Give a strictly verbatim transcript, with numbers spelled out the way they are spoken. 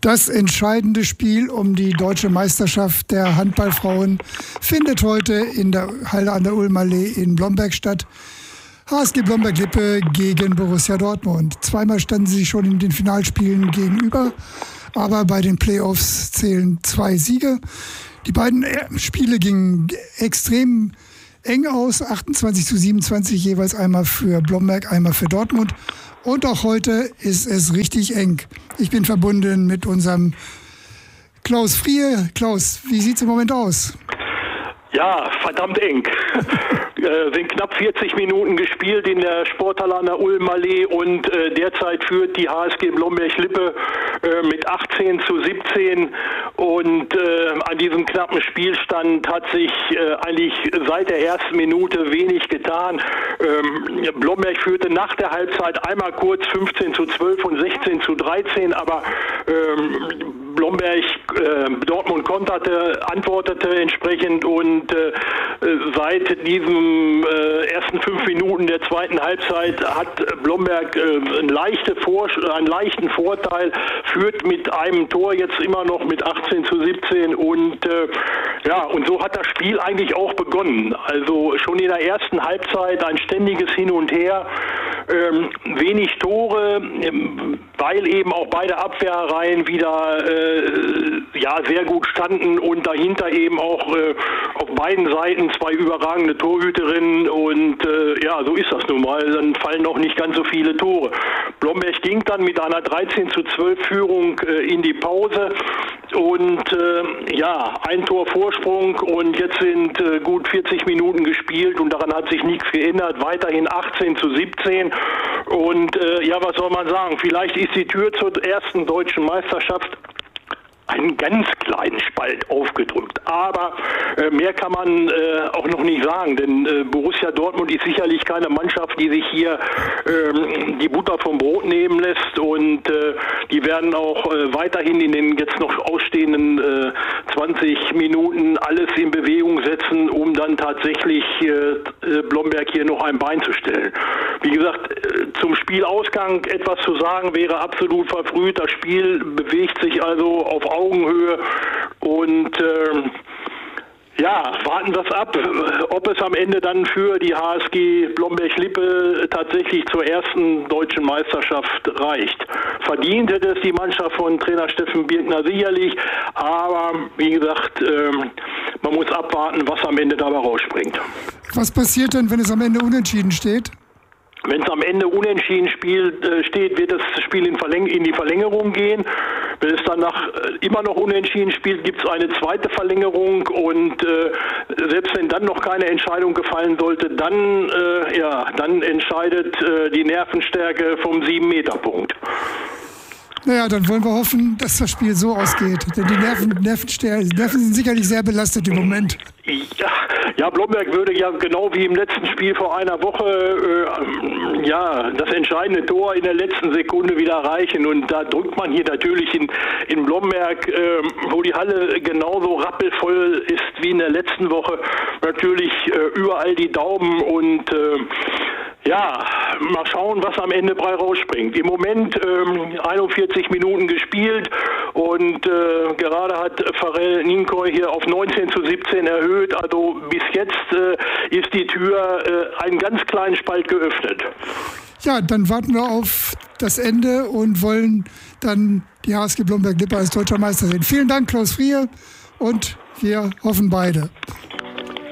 Das entscheidende Spiel um die deutsche Meisterschaft der Handballfrauen findet heute in der Halle an der Ulmallee in Blomberg statt. H S G Blomberg-Lippe gegen Borussia Dortmund. Zweimal standen sie schon in den Finalspielen gegenüber, aber bei den Playoffs zählen zwei Siege. Die beiden Spiele gingen extrem eng aus, achtundzwanzig zu siebenundzwanzig, jeweils einmal für Blomberg, einmal für Dortmund. Und auch heute ist es richtig eng. Ich bin verbunden mit unserem Klaus Frier. Klaus, wie sieht es im Moment aus? Ja, verdammt eng. äh, sind knapp vierzig Minuten gespielt in der Sporthalle an der Ulmallee und äh, derzeit führt die H S G Blomberg-Lippe äh, mit achtzehn zu siebzehn und äh, an diesem knappen Spielstand hat sich äh, eigentlich seit der ersten Minute wenig getan. Ähm, Blomberg führte nach der Halbzeit einmal kurz fünfzehn zu zwölf und sechzehn zu dreizehn, aber ähm, Blomberg, äh, Dortmund konterte, antwortete entsprechend und äh, seit diesen äh, ersten fünf Minuten der zweiten Halbzeit hat Blomberg äh, einen, leichte Vor- einen leichten Vorteil, führt mit einem Tor jetzt immer noch mit achtzehn zu siebzehn und äh, ja, und so hat das Spiel eigentlich auch begonnen. Also schon in der ersten Halbzeit ein ständiges Hin und Her, ähm, wenig Tore, ähm, weil eben auch beide Abwehrreihen wieder äh, ja sehr gut standen und dahinter eben auch äh, auf beiden Seiten zwei überragende Torhüterinnen und äh, ja, so ist das nun mal. Dann fallen noch nicht ganz so viele Tore. Blomberg ging dann mit einer dreizehn zu zwölf Führung äh, in die Pause und äh, ja, ein Tor Vorsprung und jetzt sind äh, gut vierzig Minuten gespielt und daran hat sich nichts geändert. Weiterhin achtzehn zu siebzehn und äh, ja, was soll man sagen? Vielleicht ist die Tür zur ersten deutschen Meisterschaft einen ganz kleinen Spalt aufgedrückt. Aber äh, mehr kann man äh, auch noch nicht sagen, denn äh, Borussia Dortmund ist sicherlich keine Mannschaft, die sich hier ähm, die Butter vom Brot nehmen lässt und äh, die werden auch äh, weiterhin in den jetzt noch ausstehenden äh, zwanzig Minuten alles in Bewegung setzen, um dann tatsächlich äh, Blomberg hier noch ein Bein zu stellen. Wie gesagt, äh, zum Spielausgang etwas zu sagen wäre absolut verfrüht. Das Spiel bewegt sich also auf Augenhöhe und äh, ja, warten wir es ab, ob es am Ende dann für die H S G Blomberg-Lippe tatsächlich zur ersten deutschen Meisterschaft reicht. Verdient hätte es die Mannschaft von Trainer Steffen Birkner sicherlich, aber wie gesagt, äh, man muss abwarten, was am Ende dabei rausspringt. Was passiert denn, wenn es am Ende unentschieden steht? Wenn es am Ende unentschieden Spiel, äh, steht, wird das Spiel in, Verläng- in die Verlängerung gehen. Wenn es danach äh, immer noch unentschieden spielt, gibt es eine zweite Verlängerung und äh, selbst wenn dann noch keine Entscheidung gefallen sollte, dann, äh, ja, dann entscheidet äh, die Nervenstärke vom sieben-Meter-Punkt. Naja, dann wollen wir hoffen, dass das Spiel so ausgeht. Denn die Nerven, Nerven, Nerven sind sicherlich sehr belastet im Moment. Ja, ja, Blomberg würde ja genau wie im letzten Spiel vor einer Woche äh, ja das entscheidende Tor in der letzten Sekunde wieder erreichen. Und da drückt man hier natürlich in, in Blomberg, äh, wo die Halle genauso rappelvoll ist wie in der letzten Woche, natürlich äh, überall die Daumen und äh, ja, mal schauen, was am Ende bei rausspringt. Im Moment ähm, einundvierzig Minuten gespielt und äh, gerade hat Farel Ninkoy hier auf neunzehn zu siebzehn erhöht. Also bis jetzt äh, ist die Tür äh, einen ganz kleinen Spalt geöffnet. Ja, dann warten wir auf das Ende und wollen dann die H S G Blomberg-Lippe als deutscher Meister sehen. Vielen Dank, Klaus Frier, und wir hoffen beide.